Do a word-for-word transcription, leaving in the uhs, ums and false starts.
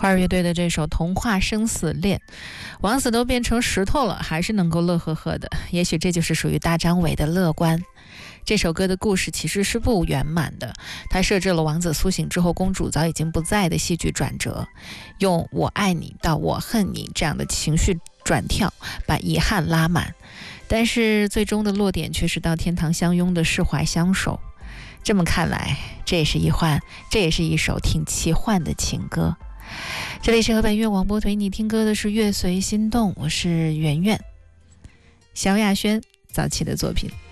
花儿乐队的这首《童话生死恋》，王子都变成石头了，还是能够乐呵呵的。也许这就是属于大张伟的乐观。这首歌的故事其实是不圆满的，它设置了王子苏醒之后公主早已经不在的戏剧转折，用我爱你到我恨你这样的情绪转跳，把遗憾拉满。但是最终的落点却是到天堂相拥的释怀相守。这么看来，这也是一换，这也是一首挺奇幻的情歌。这里是河北音乐广播，推你听歌的是乐随心动，我是圆圆，萧亚轩早期的作品。